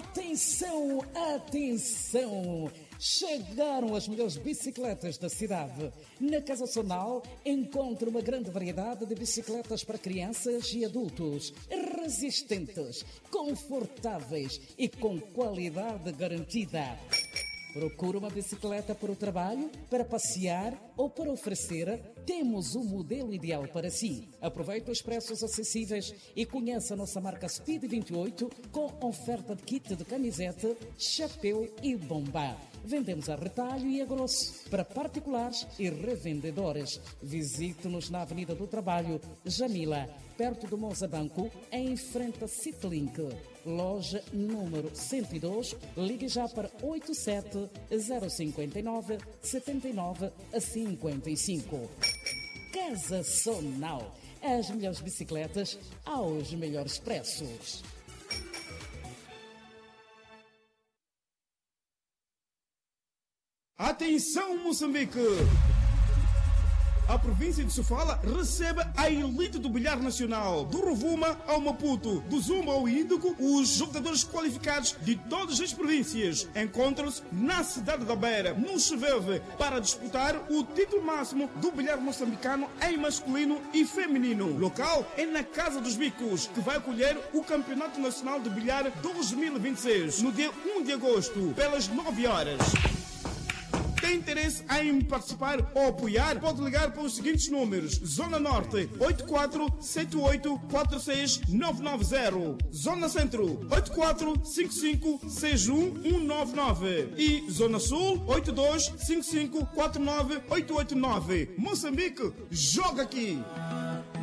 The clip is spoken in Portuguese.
Atenção, atenção! Chegaram as melhores bicicletas da cidade. Na Casa Sonal encontra uma grande variedade de bicicletas para crianças e adultos, resistentes, confortáveis e com qualidade garantida. Procura uma bicicleta para o trabalho, para passear ou para oferecer? Temos o modelo ideal para si. Aproveite os preços acessíveis e conheça a nossa marca Speed 28 com oferta de kit de camiseta, chapéu e bomba. Vendemos a retalho e a grosso para particulares e revendedores. Visite-nos na Avenida do Trabalho, Jamila, perto do Monza Banco, em frente a Citlink. Loja número 102, ligue já para 87 059 79 55. Casa Sonal, as melhores bicicletas aos melhores preços. Atenção, Moçambique! A província de Sofala recebe a elite do bilhar nacional. Do Rovuma ao Maputo, do Zumba ao Índico, os jogadores qualificados de todas as províncias encontram-se na cidade da Beira, no Cheveve, para disputar o título máximo do bilhar moçambicano em masculino e feminino. O local é na Casa dos Bicos, que vai acolher o Campeonato Nacional de Bilhar 2026, no dia 1 de agosto, pelas 9 horas. Tem interesse em participar ou apoiar? Pode ligar para os seguintes números: Zona Norte 8478469990, Zona Centro 84556199 e Zona Sul 8255498889. Moçambique, joga aqui!